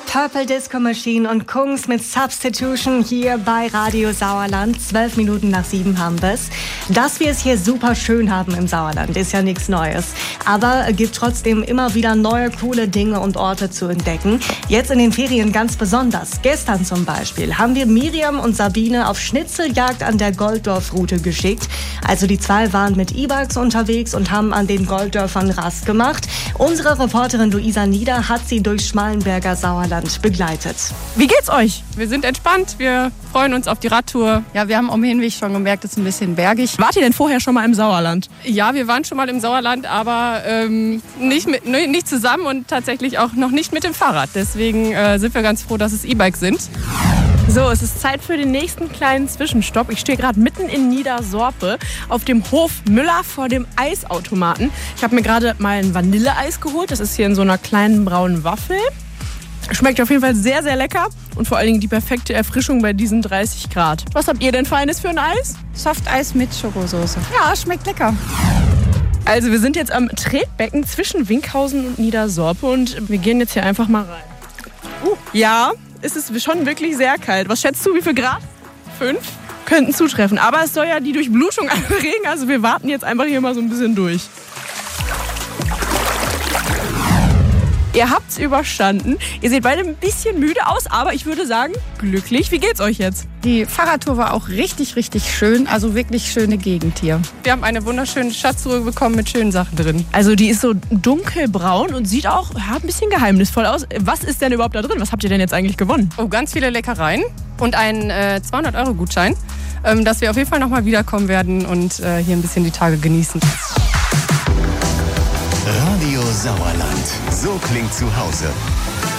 Purple Disco Machine und Kungs mit Substitution hier bei Radio Sauerland. 12 Minuten nach 7 haben wir es. Dass wir es hier super schön haben im Sauerland, ist ja nichts Neues. Aber es gibt trotzdem immer wieder neue, coole Dinge und Orte zu entdecken. Jetzt in den Ferien ganz besonders. Gestern zum Beispiel haben wir Miriam und Sabine auf Schnitzeljagd an der Golddorf-Route geschickt. Also die zwei waren mit E-Bikes unterwegs und haben an den Golddörfern Rast gemacht. Unsere Reporterin Luisa Nieder hat sie durch Schmallenberger Sauerland begleitet. Wie geht's euch? Wir sind entspannt, wir freuen uns auf die Radtour. Ja, wir haben am Hinweg schon gemerkt, es ist ein bisschen bergig. Wart ihr denn vorher schon mal im Sauerland? Ja, wir waren schon mal im Sauerland, aber nicht zusammen und tatsächlich auch noch nicht mit dem Fahrrad. Deswegen sind wir ganz froh, dass es E-Bikes sind. So, es ist Zeit für den nächsten kleinen Zwischenstopp. Ich stehe gerade mitten in Niedersorpe auf dem Hof Müller vor dem Eisautomaten. Ich habe mir gerade mal ein Vanilleeis geholt. Das ist hier in so einer kleinen braunen Waffel. Schmeckt auf jeden Fall sehr, sehr lecker und vor allen Dingen die perfekte Erfrischung bei diesen 30 Grad. Was habt ihr denn Feines für ein Eis? Softeis mit Schokosauce. Ja, schmeckt lecker. Also wir sind jetzt am Tretbecken zwischen Winkhausen und Niedersorpe und wir gehen jetzt hier einfach mal rein. Ja, es ist schon wirklich sehr kalt. Was schätzt du, wie viel Grad? 5? Könnten zutreffen, aber es soll ja die Durchblutung anregen, also wir warten jetzt einfach hier mal so ein bisschen durch. Ihr habt's überstanden. Ihr seht beide ein bisschen müde aus, aber ich würde sagen, glücklich. Wie geht's euch jetzt? Die Fahrradtour war auch richtig, richtig schön. Also wirklich schöne Gegend hier. Wir haben eine wunderschöne Schatztruhe bekommen mit schönen Sachen drin. Also die ist so dunkelbraun und sieht auch ein bisschen geheimnisvoll aus. Was ist denn überhaupt da drin? Was habt ihr denn jetzt eigentlich gewonnen? Oh, ganz viele Leckereien und einen 200-Euro-Gutschein, dass wir auf jeden Fall nochmal wiederkommen werden und hier ein bisschen die Tage genießen. Radio Sauerland. So klingt zu Hause.